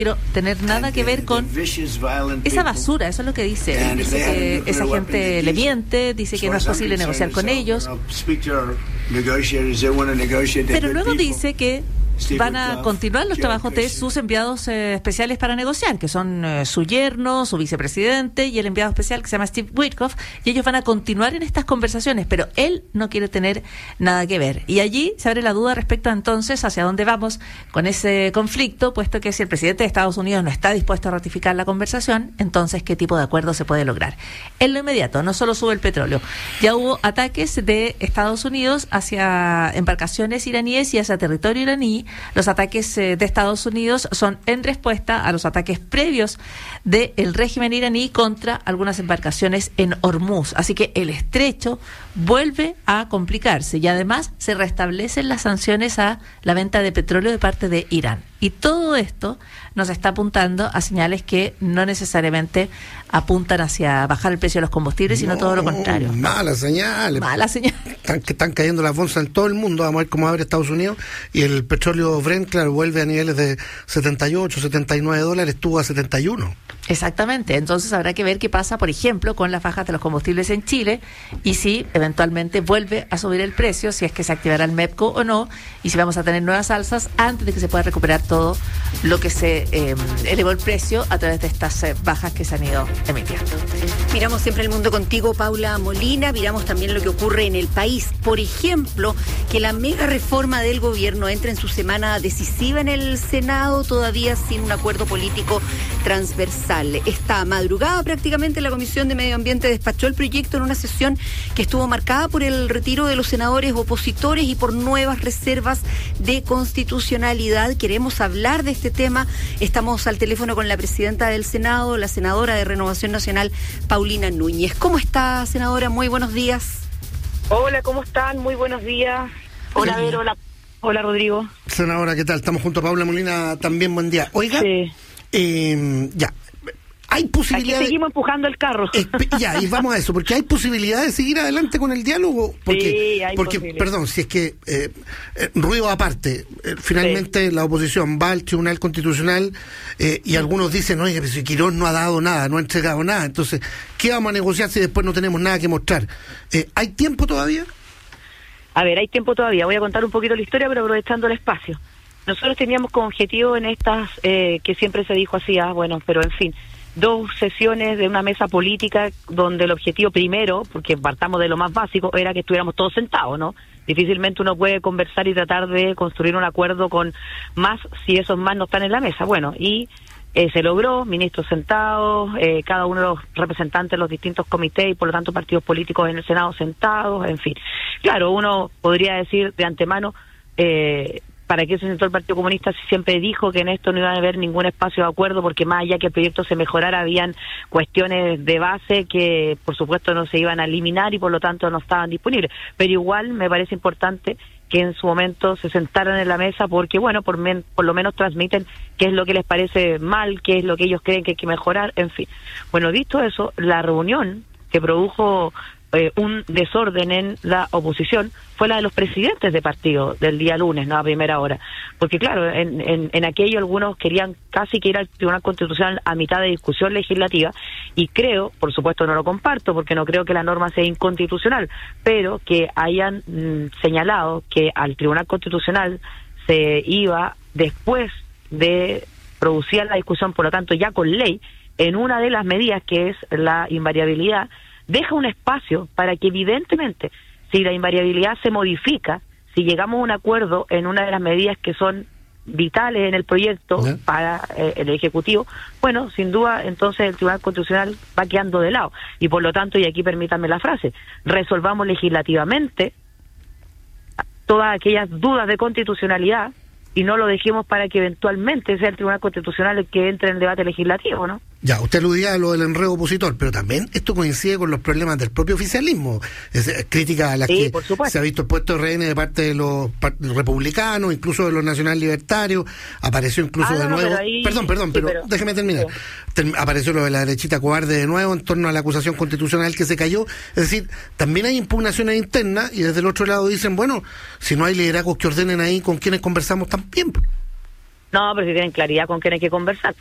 quiero tener nada que ver con esa basura, eso es lo que dice. Dice que esa gente le miente, dice que no es posible negociar con ellos. Pero luego dice que van a continuar los trabajos de sus enviados especiales para negociar, que son su yerno, su vicepresidente y el enviado especial que se llama Steve Witkoff, y ellos van a continuar en estas conversaciones, pero él no quiere tener nada que ver. Y allí se abre la duda respecto a entonces hacia dónde vamos con ese conflicto, puesto que si el presidente de Estados Unidos no está dispuesto a ratificar la conversación, entonces ¿qué tipo de acuerdo se puede lograr? En lo inmediato, no solo sube el petróleo, ya hubo ataques de Estados Unidos hacia embarcaciones iraníes y hacia territorio iraní. Los ataques de Estados Unidos son en respuesta a los ataques previos del régimen iraní contra algunas embarcaciones en Hormuz. Así que el estrecho vuelve a complicarse y además se restablecen las sanciones a la venta de petróleo de parte de Irán. Y todo esto nos está apuntando a señales que no necesariamente apuntan hacia bajar el precio de los combustibles, sino todo lo contrario. Malas señales. Malas señales. Están cayendo las bolsas en todo el mundo. Vamos a ver cómo abre Estados Unidos. Y el petróleo Brent, claro, vuelve a niveles de $78, $79, estuvo a 71. Exactamente. Entonces habrá que ver qué pasa, por ejemplo, con las bajas de los combustibles en Chile y si eventualmente vuelve a subir el precio, si es que se activará el MEPCO o no, y si vamos a tener nuevas alzas antes de que se pueda recuperar todo lo que se elevó el precio a través de estas bajas que se han ido emitiendo. Miramos siempre el mundo contigo, Paula Molina. Miramos también lo que ocurre en el país. Por ejemplo, que la mega reforma del gobierno entre en su semana decisiva en el Senado, todavía sin un acuerdo político transversal. Esta madrugada prácticamente la Comisión de Medio Ambiente despachó el proyecto en una sesión que estuvo marcada por el retiro de los senadores opositores y por nuevas reservas de constitucionalidad. Queremos hablar de este tema. Estamos al teléfono con la presidenta del Senado, la senadora de Renovación Nacional, Paulina Núñez. ¿Cómo está, senadora? Muy buenos días. Hola, ¿cómo están? Muy buenos días. Hola, Vero. Hola, Rodrigo. Senadora, ¿qué tal? Estamos junto a Paula Molina también. Buen día. Oiga, sí. Ya. Hay posibilidad. Aquí seguimos empujando el carro. Y vamos a eso, porque hay posibilidad de seguir adelante con el diálogo. Sí, hay porque perdón, si es que, ruido aparte, finalmente sí, la oposición va al Tribunal Constitucional y algunos dicen, oye, pero si Quirós no ha dado nada, no ha entregado nada, entonces, ¿qué vamos a negociar si después no tenemos nada que mostrar? ¿Hay tiempo todavía? A ver, hay tiempo todavía. Voy a contar un poquito la historia, pero aprovechando el espacio. Nosotros teníamos como objetivo en estas, que siempre se dijo así, pero en fin, 2 sesiones de una mesa política donde el objetivo primero, porque partamos de lo más básico, era que estuviéramos todos sentados, ¿no? Difícilmente uno puede conversar y tratar de construir un acuerdo con más si esos más no están en la mesa. Bueno, y se logró, ministros sentados, cada uno de los representantes de los distintos comités y por lo tanto partidos políticos en el Senado sentados, en fin. Claro, uno podría decir de antemano, ¿para qué se sentó el Partido Comunista si siempre dijo que en esto no iba a haber ningún espacio de acuerdo? Porque más allá que el proyecto se mejorara, habían cuestiones de base que por supuesto no se iban a eliminar y por lo tanto no estaban disponibles. Pero igual me parece importante que en su momento se sentaran en la mesa porque, bueno, por lo menos transmiten qué es lo que les parece mal, qué es lo que ellos creen que hay que mejorar, en fin. Bueno, dicho eso, la reunión que produjo un desorden en la oposición fue la de los presidentes de partido del día lunes, ¿no? A primera hora, porque claro, en aquello algunos querían casi que ir al Tribunal Constitucional a mitad de discusión legislativa y creo, por supuesto no lo comparto porque no creo que la norma sea inconstitucional, pero que hayan señalado que al Tribunal Constitucional se iba después de producir la discusión, por lo tanto ya con ley, en una de las medidas que es la invariabilidad, deja un espacio para que evidentemente, si la invariabilidad se modifica, si llegamos a un acuerdo en una de las medidas que son vitales en el proyecto para el Ejecutivo, bueno, sin duda, entonces el Tribunal Constitucional va quedando de lado. Y por lo tanto, y aquí permítanme la frase, resolvamos legislativamente todas aquellas dudas de constitucionalidad y no lo dejemos para que eventualmente sea el Tribunal Constitucional el que entre en el debate legislativo, ¿no? Ya, usted aludía a lo del enredo opositor, pero también esto coincide con los problemas del propio oficialismo. Crítica a las que se ha visto puesto RN de parte de los republicanos, incluso de los nacional libertarios, apareció incluso de nuevo... Pero déjeme terminar. Apareció lo de la derechita cobarde de nuevo en torno a la acusación constitucional que se cayó. Es decir, también hay impugnaciones internas y desde el otro lado dicen, bueno, si no hay liderazgos que ordenen ahí, ¿con quiénes conversamos también? No, pero si tienen claridad con quién hay que conversar.